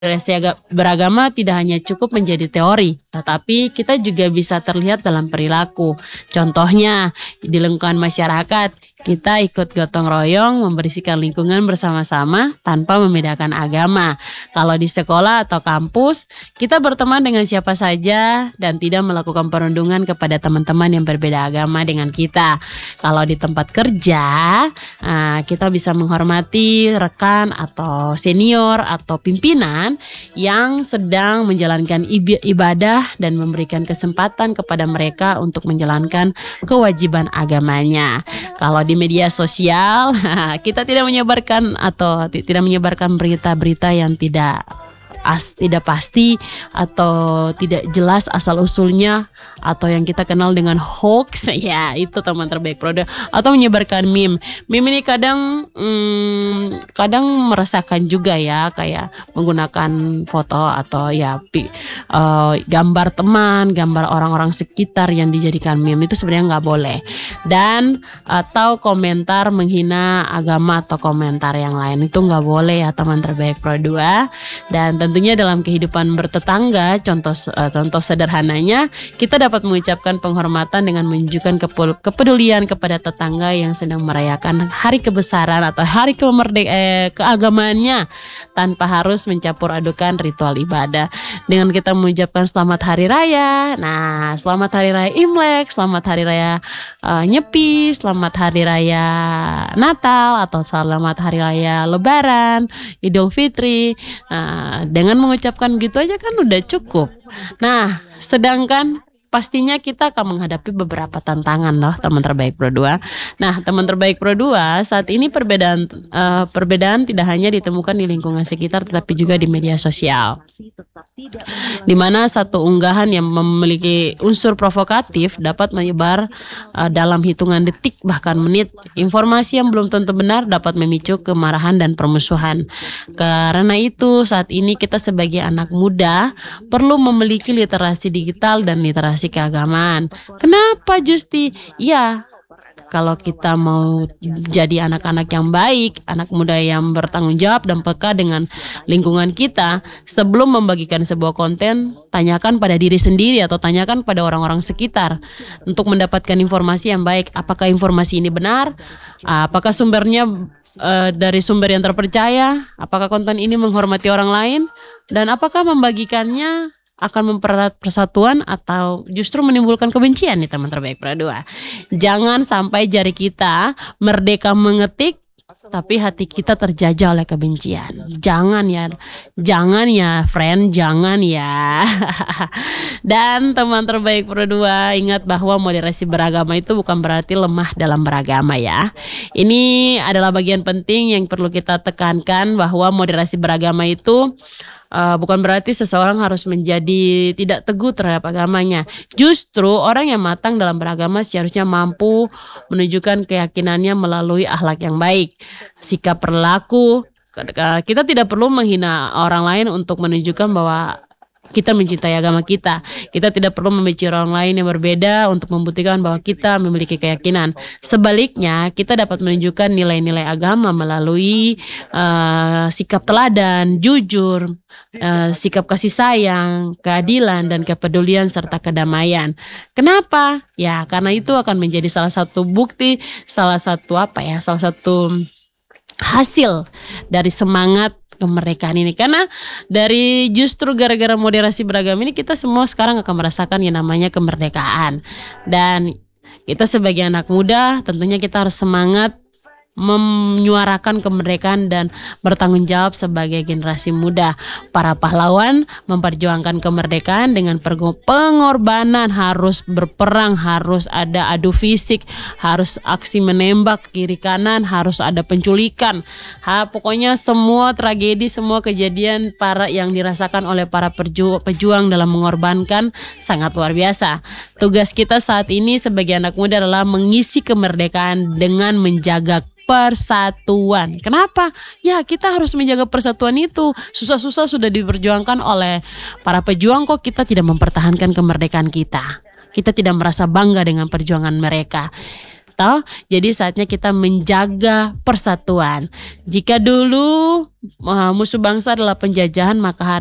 Beragama tidak hanya cukup menjadi teori, tetapi kita juga bisa terlihat dalam perilaku. Contohnya, di lingkungan masyarakat, kita ikut gotong royong membersihkan lingkungan bersama-sama tanpa membedakan agama. Kalau di sekolah atau kampus, kita berteman dengan siapa saja dan tidak melakukan perundungan kepada teman-teman yang berbeda agama dengan kita. Kalau di tempat kerja, kita bisa menghormati rekan atau senior atau pimpinan yang sedang menjalankan ibadah dan memberikan kesempatan kepada mereka untuk menjalankan kewajiban agamanya. Kalau di media sosial, kita tidak menyebarkan berita-berita yang tidak pasti atau tidak jelas asal usulnya, atau yang kita kenal dengan hoax, ya itu teman terbaik Proda, atau menyebarkan meme ini kadang meresahkan juga ya, kayak menggunakan foto atau gambar teman, gambar orang-orang sekitar yang dijadikan meme. Itu sebenarnya nggak boleh. Dan atau komentar menghina agama atau komentar yang lain, itu nggak boleh ya teman terbaik Pro 2. Dan tentunya dalam kehidupan bertetangga, contoh sederhananya, kita dapat mengucapkan penghormatan dengan menunjukkan kepedulian kepada tetangga yang sedang merayakan hari kebesaran atau hari keagamaannya tanpa harus mencampur adukan ritual ibadah. Dengan kita mengucapkan selamat hari raya, selamat hari raya Imlek, selamat hari raya Nyepi, selamat hari raya Natal, atau selamat hari raya Lebaran, Idul Fitri. Dengan mengucapkan gitu aja kan udah cukup. Sedangkan pastinya kita akan menghadapi beberapa tantangan loh teman terbaik Pro 2. Teman terbaik Pro 2, saat ini perbedaan tidak hanya ditemukan di lingkungan sekitar tetapi juga di media sosial. Di mana satu unggahan yang memiliki unsur provokatif dapat menyebar dalam hitungan detik bahkan menit. Informasi yang belum tentu benar dapat memicu kemarahan dan permusuhan. Karena itu saat ini kita sebagai anak muda perlu memiliki literasi digital dan literasi keagamaan. Kenapa Justi? Ya, kalau kita mau jadi anak-anak yang baik, anak muda yang bertanggung jawab dan peka dengan lingkungan kita, sebelum membagikan sebuah konten, tanyakan pada diri sendiri atau tanyakan pada orang-orang sekitar untuk mendapatkan informasi yang baik. Apakah informasi ini benar? Apakah sumbernya dari sumber yang terpercaya? Apakah konten ini menghormati orang lain? Dan apakah membagikannya akan mempererat persatuan atau justru menimbulkan kebencian nih teman terbaik Pro 2. Jangan sampai jari kita merdeka mengetik tapi hati kita terjajah oleh kebencian. Jangan ya friend, jangan ya. Dan teman terbaik Pro 2, ingat bahwa moderasi beragama itu bukan berarti lemah dalam beragama ya. Ini adalah bagian penting yang perlu kita tekankan, bahwa moderasi beragama itu bukan berarti seseorang harus menjadi tidak teguh terhadap agamanya. Justru orang yang matang dalam beragama seharusnya mampu menunjukkan keyakinannya melalui akhlak yang baik, sikap perilaku. Kita tidak perlu menghina orang lain untuk menunjukkan bahwa kita mencintai agama kita. Kita tidak perlu membenci orang lain yang berbeda untuk membuktikan bahwa kita memiliki keyakinan. Sebaliknya, kita dapat menunjukkan nilai-nilai agama melalui sikap teladan, jujur, sikap kasih sayang, keadilan, dan kepedulian serta kedamaian. Kenapa? Ya, karena itu akan menjadi salah satu bukti, salah satu hasil dari semangat kemerdekaan ini. Karena justru gara-gara moderasi beragama ini, kita semua sekarang akan merasakan yang namanya kemerdekaan. Dan kita sebagai anak muda tentunya kita harus semangat menyuarakan kemerdekaan dan bertanggung jawab sebagai generasi muda. Para pahlawan memperjuangkan kemerdekaan dengan pengorbanan, harus berperang, harus ada adu fisik, harus aksi menembak kiri kanan, harus ada penculikan. Pokoknya semua tragedi, semua kejadian yang dirasakan oleh para pejuang dalam mengorbankan sangat luar biasa. Tugas kita saat ini sebagai anak muda adalah mengisi kemerdekaan dengan menjaga persatuan. Kenapa? Ya, kita harus menjaga persatuan itu. Susah-susah sudah diperjuangkan oleh para pejuang, kok kita tidak mempertahankan kemerdekaan kita. Kita tidak merasa bangga dengan perjuangan mereka. Toh, jadi saatnya kita menjaga persatuan. Jika dulu musuh bangsa adalah penjajahan, maka